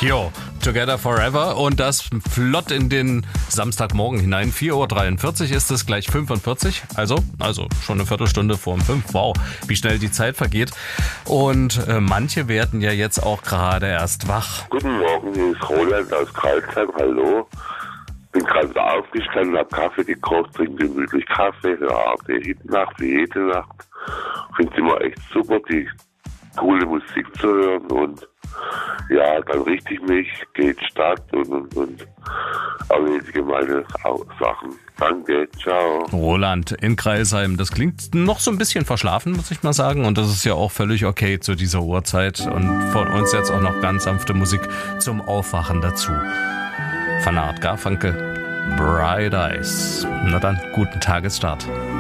Jo, Together Forever und das flott in den Samstagmorgen hinein. 4.43 Uhr ist es, gleich 45. Also schon eine Viertelstunde vor 5. Wow, wie schnell die Zeit vergeht. Und manche werden ja jetzt auch gerade erst wach. Guten Morgen, hier ist Roland aus Karlsheim. Hallo. Bin gerade aufgestanden, hab Kaffee gekocht, trinke gemütlich Kaffee, höre ARD Hitnacht wie jede Nacht. Finde es immer echt super, die coole Musik zu hören und ja, dann richte ich mich, gehe in die Stadt und erledige meine Sachen. Danke, ciao. Roland in Crailsheim, das klingt noch so ein bisschen verschlafen, muss ich mal sagen. Und das ist ja auch völlig okay zu dieser Uhrzeit. Und von uns jetzt auch noch ganz sanfte Musik zum Aufwachen dazu. Von Art Garfunkel, Bright Eyes. Na dann, guten Tagesstart.